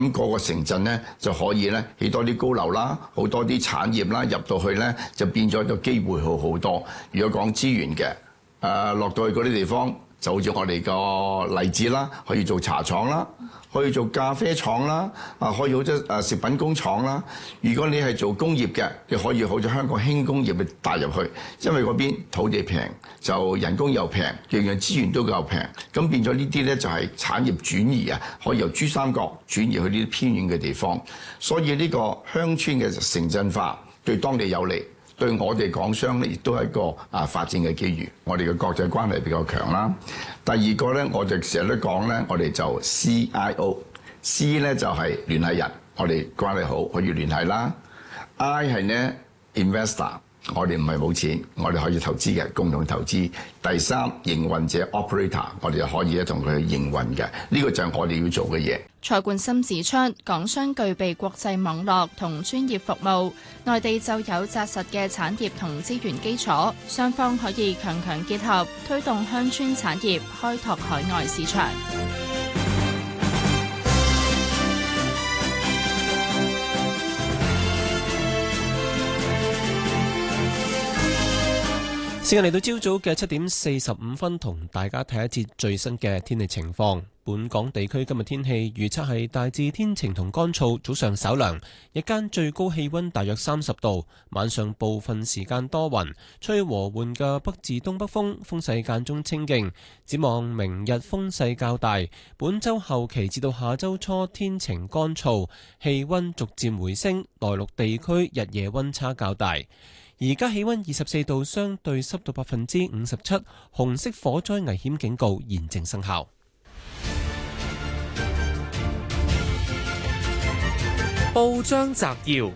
咁個個城鎮咧就可以咧起多啲高樓啦，好多啲產業啦入到去咧，就變咗個機會好多。如果講資源嘅，落到去嗰啲地方，就好似我哋個例子啦，可以做茶廠啦，可以做咖啡廠啦，可以好多食品工廠啦。如果你係做工業嘅，你可以好似香港輕工業去帶入去，因為嗰邊土地平，就人工又平，樣樣資源都夠平，咁變咗呢啲咧就係產業轉移啊，可以由珠三角轉移去呢啲偏遠嘅地方。所以呢個鄉村嘅城鎮化對當地有利。對我哋港商咧，亦都係一個發展嘅機遇。我哋嘅國際關係比較強啦。第二個咧，我哋成日都講咧，我哋就 CIO，C 咧就係聯繫人，我哋關係好可以聯繫啦。I 係咧 investor， 我哋唔係冇錢，我哋可以投資嘅，共同投資。第三，營運者 operator， 我哋就可以咧同佢去營運嘅。呢個就係我哋要做嘅嘢。 蔡冠深指出，港商具備國際網絡同專業服務，內地就有紮實嘅產業同資源基礎，雙方可以強強結合，推動鄉村產業開拓海外市場。 時間嚟到朝早嘅7:45，同大家睇一節最新嘅天氣情況。本港地區今日天氣預測係大致天晴同乾燥，早上稍涼，日間最高氣溫大約30度，晚上部分時間多雲，吹和緩嘅北至東北風，風勢間中清勁。展望明日風勢較大，本週後期至到下週初天晴乾燥，氣溫逐漸回升，內陸地區日夜溫差較大。而家氣溫24度，相對濕度57%，紅色火災危險警告現正生效。 報章摘要：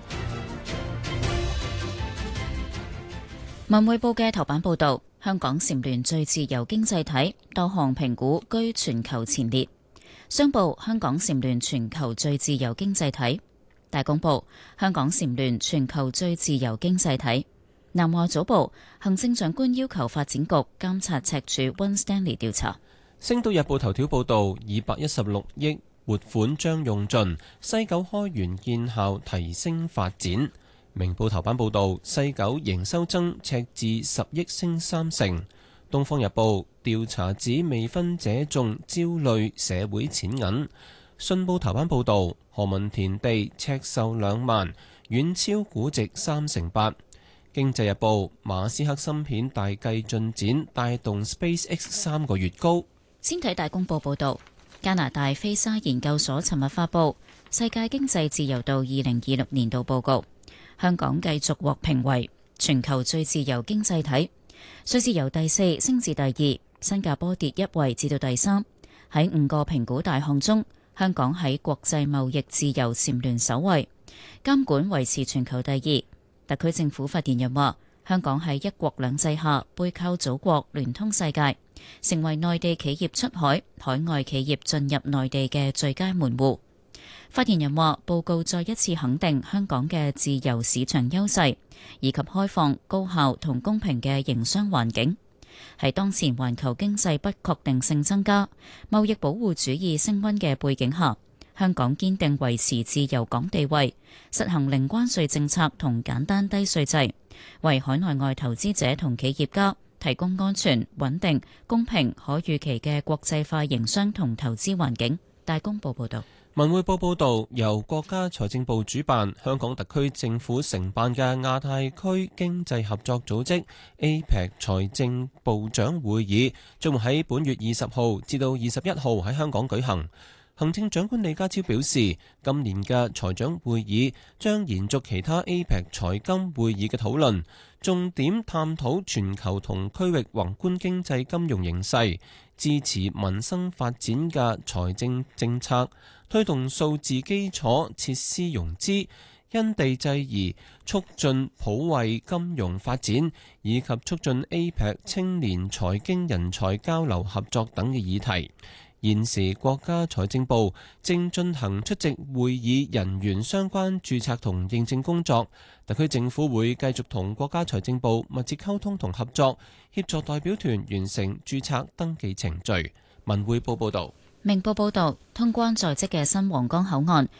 文匯報嘅頭版報道，香港蟬聯最自由經濟體，多項評估居全球前列。商報：香港蟬聯全球最自由經濟體。大公報：香港蟬聯全球最自由經濟體。南華早報：行政長官要求發展局監察赤柱溫 Stanley 調查。 星島日報頭條報道，216億撥款將用盡，西九開源建校提升發展。明報頭版報道，西九營收增赤字10億升3成。東方日報調查指未婚者眾焦慮社會錢銀。信報頭版報道，何文田地呎售2萬，遠超估值8%。經濟日報馬斯克芯片大計進展，帶動 SpaceX 3個月高。 先睇大公報報道，加拿大菲沙研究所尋日發布世界經濟自由度2026年度報告，香港繼續獲評為全球最自由經濟體，瑞士由第4升至第2，新加坡跌1位至到第3。喺5個評估大項中，香港喺國際貿易自由蟬聯首位，監管維持全球第2。特區政府發言人話，香港喺一國兩制下背靠祖國，聯通世界，成為內地企業出海、海外企業進入內地嘅最佳門戶。發言人話，報告再一次肯定香港嘅自由市場優勢，以及開放、高效同公平嘅營商環境。喺當前環球經濟不確定性增加、貿易保護主義升溫嘅背景下，香港堅定維持自由港地位，實行零關稅政策同簡單低稅制，為海內外投資者同企業家提供安全、穩定、公平、可預期嘅國際化營商同投資環境。大公報報道。 文匯報報道，由國家財政部主辦、香港特區政府承辦嘅亞太區經濟合作組織 APEC 財政部長會議，將會喺本月20號至到21號喺香港舉行。行政長官李家超表示，今年嘅財長會議將延續其他 APEC 財金會議嘅討論，重點探討全球同區域宏觀經濟金融形勢，支持民生發展嘅財政政策，推動數字基礎設施融資，因地制宜促進普惠金融發展，以及促進 APEC 青年財經人才交流合作等嘅議題。現時國家財政部正進行出席會議人員相關註冊同認證工作，特區政府會繼續同國家財政部密切溝通同合作，協助代表團完成註冊登記程序。文匯報報道。 明報報道，通關在即嘅新皇崗口岸